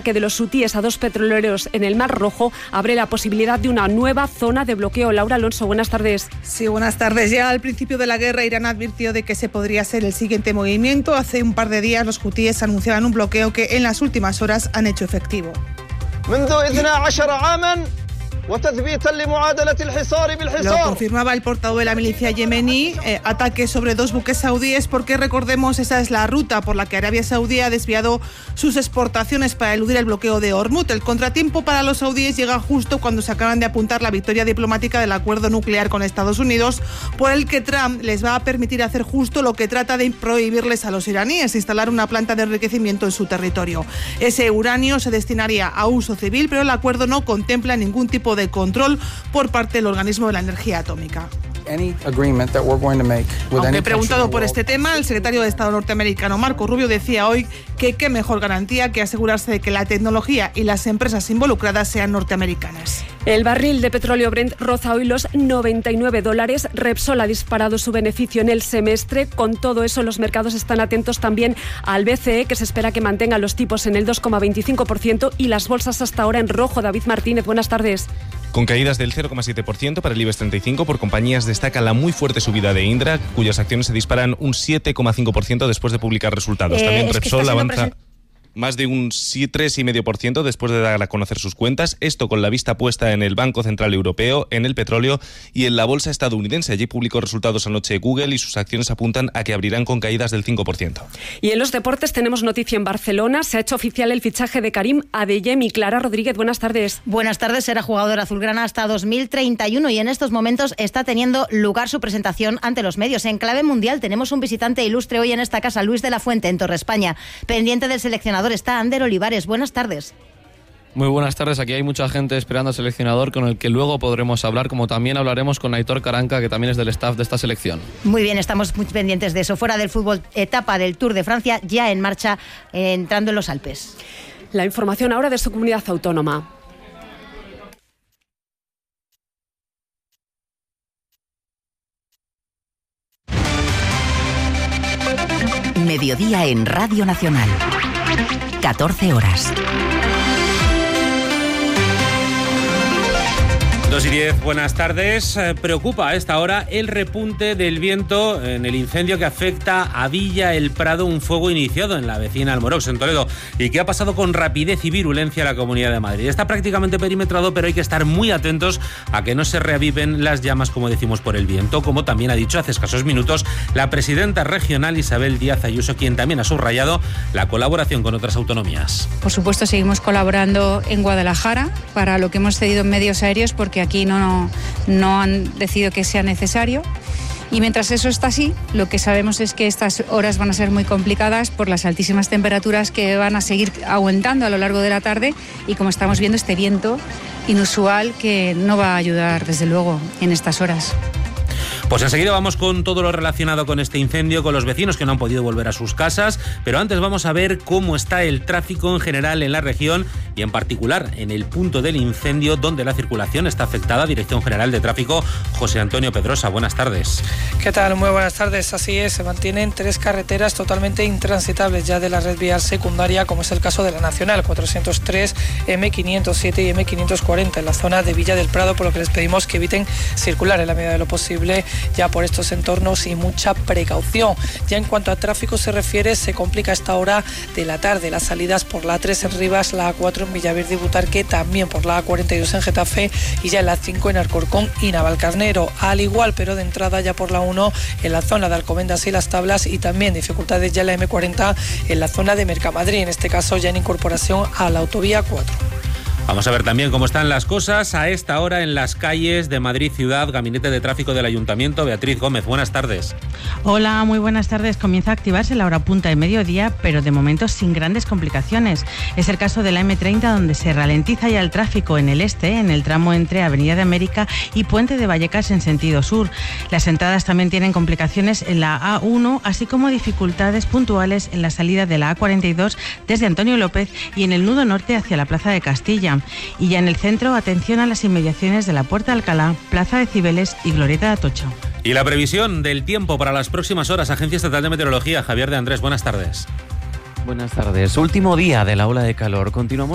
ataque de los hutíes a 2 petroleros en el Mar Rojo abre la posibilidad de una nueva zona de bloqueo. Laura Alonso, buenas tardes. Sí, buenas tardes. Ya al principio de la guerra, Irán advirtió de que ese podría ser el siguiente movimiento. Hace un par de días los hutíes anunciaban un bloqueo que en las últimas horas han hecho efectivo. Lo confirmaba el portavoz de la milicia yemení, ataques sobre 2 buques saudíes, porque recordemos, esa es la ruta por la que Arabia Saudí ha desviado sus exportaciones para eludir el bloqueo de Hormuz. El contratiempo para los saudíes llega justo cuando se acaban de apuntar la victoria diplomática del acuerdo nuclear con Estados Unidos, por el que Trump les va a permitir hacer justo lo que trata de prohibirles a los iraníes: instalar una planta de enriquecimiento en su territorio. Ese uranio se destinaría a uso civil, pero el acuerdo no contempla ningún tipo de control por parte del organismo de la energía atómica. Aunque preguntado por este tema, el secretario de Estado norteamericano Marco Rubio decía hoy que qué mejor garantía que asegurarse de que la tecnología y las empresas involucradas sean norteamericanas. El barril de petróleo Brent roza hoy los $99. Repsol ha disparado su beneficio en el semestre. Con todo eso, los mercados están atentos también al BCE, que se espera que mantenga los tipos en el 2,25%, y las bolsas hasta ahora en rojo. David Martínez, buenas tardes. Con caídas del 0,7% para el IBEX 35, por compañías destaca la muy fuerte subida de Indra, cuyas acciones se disparan un 7,5% después de publicar resultados. También Repsol avanza más de un 3,5% después de dar a conocer sus cuentas, esto con la vista puesta en el Banco Central Europeo, en el petróleo y en la bolsa estadounidense. Allí publicó resultados anoche Google y sus acciones apuntan a que abrirán con caídas del 5%. Y en los deportes tenemos noticia en Barcelona. Se ha hecho oficial el fichaje de Karim Adeyemi. Clara Rodríguez, buenas tardes. Buenas tardes. Será jugador azulgrana hasta 2031 y en estos momentos está teniendo lugar su presentación ante los medios. En clave mundial tenemos un visitante ilustre hoy en esta casa, Luis de la Fuente, en Torre España. Pendiente del seleccionador está Ander Olivares. Buenas tardes. Muy buenas tardes. Aquí hay mucha gente esperando al seleccionador, con el que luego podremos hablar, como también hablaremos con Aitor Caranca, que también es del staff de esta selección. Muy bien, estamos muy pendientes de eso. Fuera del fútbol, etapa del Tour de Francia ya en marcha, entrando en los Alpes. La información ahora de su comunidad autónoma. Mediodía en Radio Nacional. 14 horas. 2:10, buenas tardes. Preocupa a esta hora el repunte del viento en el incendio que afecta a Villa El Prado, un fuego iniciado en la vecina Almorox, en Toledo, y que ha pasado con rapidez y virulencia a la Comunidad de Madrid. Está prácticamente perimetrado, pero hay que estar muy atentos a que no se reaviven las llamas, como decimos, por el viento, como también ha dicho hace escasos minutos la presidenta regional Isabel Díaz Ayuso, quien también ha subrayado la colaboración con otras autonomías. Por supuesto, seguimos colaborando en Guadalajara para lo que hemos cedido en medios aéreos, porque aquí no han decidido que sea necesario. Y mientras eso está así, lo que sabemos es que estas horas van a ser muy complicadas por las altísimas temperaturas que van a seguir aumentando a lo largo de la tarde, y como estamos viendo, este viento inusual que no va a ayudar, desde luego, en estas horas. Pues enseguida vamos con todo lo relacionado con este incendio, con los vecinos que no han podido volver a sus casas, pero antes vamos a ver cómo está el tráfico en general en la región y en particular en el punto del incendio donde la circulación está afectada. Dirección General de Tráfico, José Antonio Pedrosa, buenas tardes. ¿Qué tal? Muy buenas tardes. Así es, se mantienen 3 carreteras totalmente intransitables ya de la red vial secundaria, como es el caso de la Nacional 403, M507 y M540 en la zona de Villa del Prado, por lo que les pedimos que eviten circular en la medida de lo posible ya por estos entornos y mucha precaución. Ya en cuanto a tráfico se refiere, se complica a esta hora de la tarde las salidas por la A3 en Rivas, la A4 en Villaverde y Butarque, también por la A42 en Getafe y ya en la 5 en Alcorcón y Navalcarnero. Al igual, pero de entrada ya por la 1 en la zona de Alcobendas y Las Tablas, y también dificultades ya en la M40 en la zona de Mercamadrid, en este caso ya en incorporación a la autovía 4. Vamos a ver también cómo están las cosas a esta hora en las calles de Madrid Ciudad. Gabinete de Tráfico del Ayuntamiento, Beatriz Gómez, buenas tardes. Hola, muy buenas tardes. Comienza a activarse la hora punta de mediodía, pero de momento sin grandes complicaciones. Es el caso de la M30, donde se ralentiza ya el tráfico en el este, en el tramo entre Avenida de América y Puente de Vallecas en sentido sur. Las entradas también tienen complicaciones en la A1, así como dificultades puntuales en la salida de la A42 desde Antonio López y en el nudo norte hacia la Plaza de Castilla. Y ya en el centro, atención a las inmediaciones de la Puerta de Alcalá, Plaza de Cibeles y Glorieta de Atocha. Y la previsión del tiempo para las próximas horas, Agencia Estatal de Meteorología, Javier de Andrés, buenas tardes. Buenas tardes. Último día de la ola de calor. Continuamos